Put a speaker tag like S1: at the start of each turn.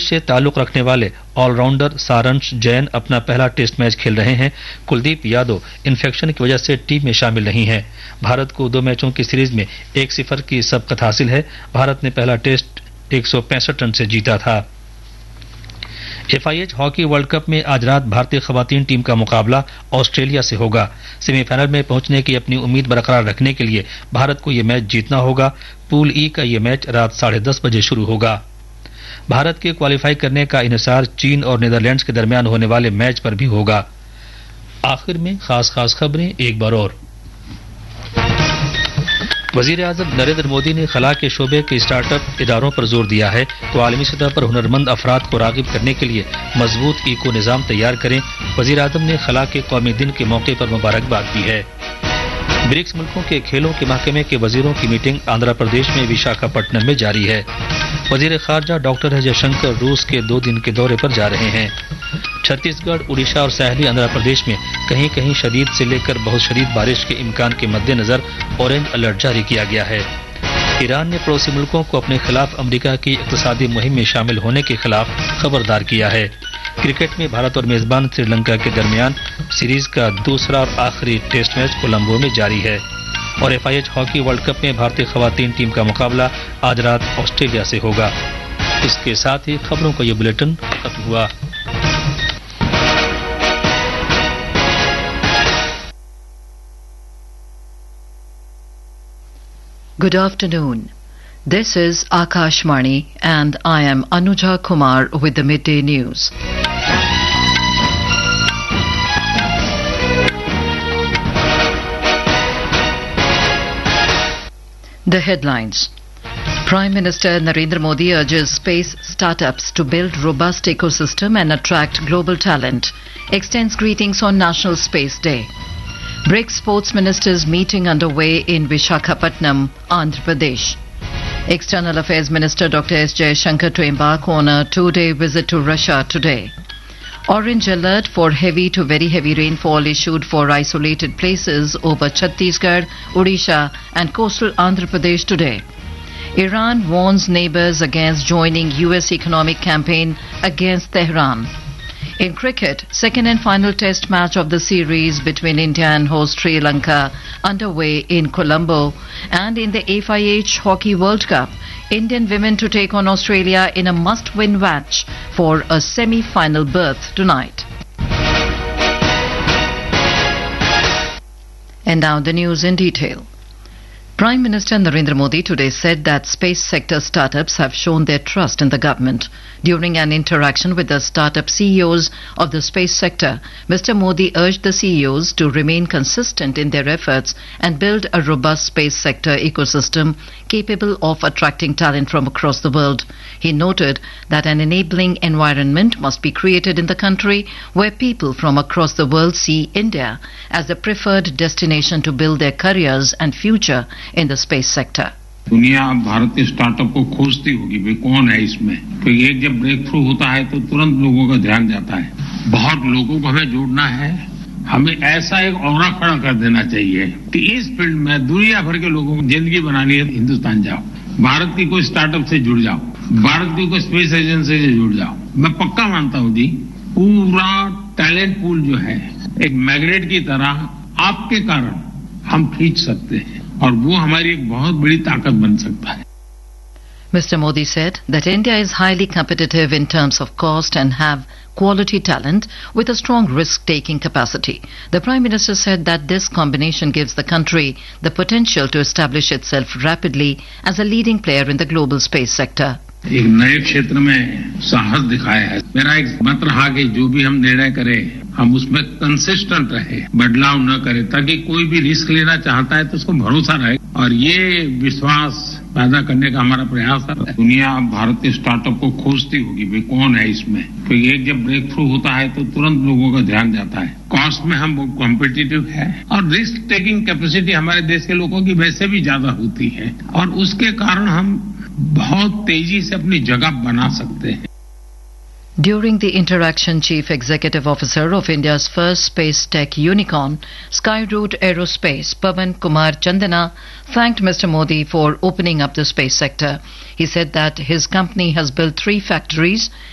S1: से ताल्लुक रखने वाले ऑलराउंडर सारंश जैन अपना पहला टेस्ट मैच खेल रहे हैं। कुलदीप यादव इन्फेक्शन की वजह से टीम में शामिल नहीं है। भारत को 2 मैचों की सीरीज में 1-0 की सबकत हासिल है। भारत ने पहला टेस्ट 165 रन से जीता था। FIH हॉकी वर्ल्ड कप में आज रात भारतीय खवातीन टीम का मुकाबला ऑस्ट्रेलिया से होगा। सेमीफाइनल में पहुंचने की अपनी उम्मीद बरकरार रखने के लिए भारत को यह मैच जीतना होगा। पूल ई का यह मैच रात 10:30 बजे शुरू होगा। भारत के क्वालिफाई करने का इन्हिसार चीन और नीदरलैंड्स के दरमियान होने वाले मैच पर भी होगा। आखिर में खास खबरें एक बार और। वजीर आजम नरेंद्र मोदी ने खला के शोबे के स्टार्टअप इदारों पर जोर दिया है तो आलमी सतह पर हुनरमंद अफराद को रागिब करने के लिए मजबूत इको निज़ाम तैयार करें। वजीर आजम ने खला के कौमी दिन के मौके पर मुबारकबाद दी है। ब्रिक्स मुल्कों के खेलों के महकमे के वजीरों की मीटिंग आंध्र प्रदेश में विशाखापट्टनम में जारी है। वजीर खारजा डॉक्टर है जयशंकर रूस के 2 दिन के दौरे पर जा रहे हैं। छत्तीसगढ़, उड़ीसा और साहली आंध्र प्रदेश में कहीं कहीं शदीद से लेकर बहुत शदीद बारिश के इम्कान के मद्देनजर ऑरेंज अलर्ट जारी किया गया है। ईरान ने पड़ोसी मुल्कों को अपने खिलाफ अमेरिका की इक्तिसादी मुहिम में शामिल होने के खिलाफ खबरदार किया है। क्रिकेट में भारत और मेजबान श्रीलंका के दरमियान सीरीज का दूसरा और आखिरी टेस्ट मैच कोलंबो में जारी है। और FIH हॉकी वर्ल्ड कप में भारतीय खवातीन टीम का मुकाबला आज रात ऑस्ट्रेलिया से होगा। इसके साथ ही खबरों का ये बुलेटिन खत्म हुआ।
S2: Good afternoon. This is Akashvani and I am Anuja Kumar with the midday news. The headlines. Prime Minister Narendra Modi urges space startups to build robust ecosystem and attract global talent. Extends greetings on National Space Day. BRICS Sports Ministers meeting underway in Visakhapatnam, Andhra Pradesh. External Affairs Minister Dr. S. Jayashankar to embark on a 2-day visit to Russia today. Orange alert for heavy to very heavy rainfall issued for isolated places over Chhattisgarh, Odisha and coastal Andhra Pradesh today. Iran warns neighbors against joining US economic campaign against Tehran. In cricket, second and final test match of the series between India and host Sri Lanka underway in Colombo. And in the FIH Hockey World Cup, Indian women to take on Australia in a must-win match for a semi-final berth tonight. And now the news in detail. Prime Minister Narendra Modi today said that space sector startups have shown their trust in the government. During an interaction with the startup CEOs of the space sector, Mr. Modi urged the CEOs to remain consistent in their efforts and build a robust space sector ecosystem capable of attracting talent from across the world. He noted that an enabling environment must be created in the country where people from across the world see India as the preferred destination to build their careers and future in the space sector.
S3: दुनिया अब भारतीय startup को खोजती होगी भाई कौन है इसमें, तो एक जब ब्रेक थ्रू होता है तो तुरंत लोगों का ध्यान जाता है। बहुत लोगों को हमें जोड़ना है, हमें ऐसा एक ऑरा खड़ा कर देना चाहिए कि इस फील्ड में दुनिया भर के लोगों को जिंदगी बनानी है, हिंदुस्तान जाओ, भारत की कोई स्टार्टअप से जुड़ जाओ, भारत की कोई स्पेस एजेंसी से जुड़ जाओ। मैं पक्का मानता हूँ जी, पूरा टैलेंट पूल जो है एक मैग्नेट की तरह आपके कारण हम खींच सकते हैं और वो हमारी एक बहुत बड़ी ताकत बन सकता है।
S2: Mr. Modi said that India is highly competitive in terms of cost and have quality talent with a strong risk-taking capacity. The Prime Minister said that this combination gives the country the potential to establish itself rapidly as a leading player in the global space sector.
S3: एक नए क्षेत्र में साहस दिखाया है। मेरा एक मत रहा कि जो भी हम निर्णय करें हम उसमें कंसिस्टेंट रहे, बदलाव न करें, ताकि कोई भी रिस्क लेना चाहता है तो उसको भरोसा रहे और ये विश्वास पैदा करने का हमारा प्रयास है। दुनिया अब भारतीय स्टार्टअप को खोजती होगी भाई कौन है इसमें, तो एक जब ब्रेक थ्रू होता है तो तुरंत लोगों का ध्यान जाता है। कॉस्ट में हम कॉम्पिटिटिव है और रिस्क टेकिंग कैपेसिटी हमारे देश के लोगों की वैसे भी ज्यादा होती है और उसके कारण हम बहुत तेजी से अपनी जगह बना सकते हैं।
S2: During the interaction, Chief Executive Officer of India's first space tech unicorn, Skyroot Aerospace, Pavan Kumar Chandana, thanked Mr. Modi for opening up the space sector. He said that his company has built 3 factories